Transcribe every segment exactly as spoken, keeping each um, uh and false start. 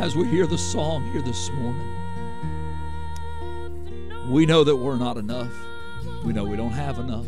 as we hear the song here this morning, we know that we're not enough. We know we don't have enough.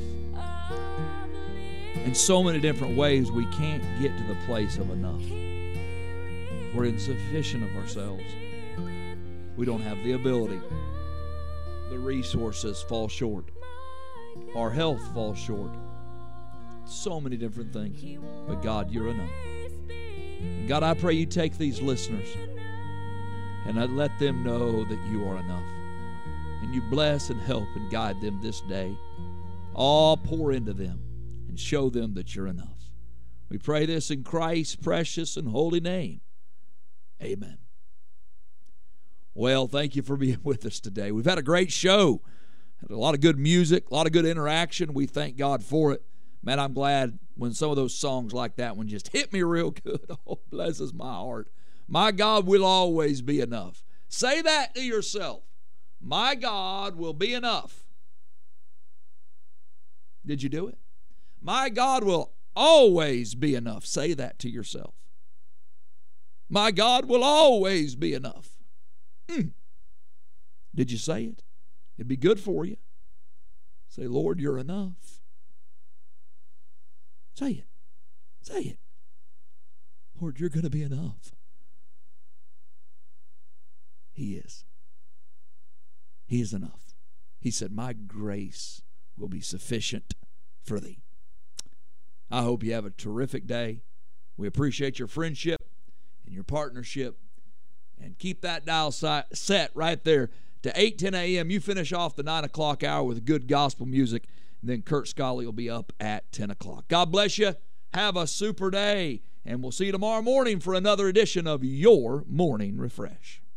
In so many different ways, we can't get to the place of enough. We're insufficient of ourselves. We don't have the ability. The resources fall short. Our health falls short. So many different things. But God, you're enough. And God, I pray you take these listeners and I let them know that you are enough. And you bless and help and guide them this day. All pour into them and show them that you're enough. We pray this in Christ's precious and holy name. Amen. Well, thank you for being with us today. We've had a great show. Had a lot of good music, a lot of good interaction. We thank God for it. Man, I'm glad when some of those songs like that one just hit me real good. Oh, blesses my heart. My God will always be enough. Say that to yourself. My God will be enough. Did you do it? My God will always be enough. Say that to yourself. My God will always be enough. Mm. Did you say it? It'd be good for you. Say, Lord, you're enough. Say it. Say it. Lord, you're going to be enough. He is. He is enough. He said, my grace will be sufficient for thee. I hope you have a terrific day. We appreciate your friendship and your partnership. And keep that dial set right there to eight ten a.m. You finish off the nine o'clock hour with good gospel music. And then Kurt Scully will be up at ten o'clock. God bless you. Have a super day. And we'll see you tomorrow morning for another edition of Your Morning Refresh.